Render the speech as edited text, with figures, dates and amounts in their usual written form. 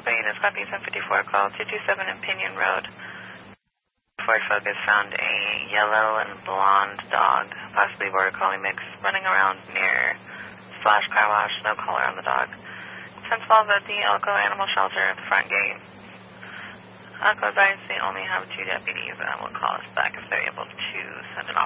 units, copy 754, call 227 Pinion Road. Ford Focus found a yellow and blonde dog, possibly border collie mix, running around near Slash Car Wash, no collar on the dog. 1012 at the Elko Animal Shelter at the front gate. Elko advised they only have 2 deputies and will call us back if they're able to send an officer.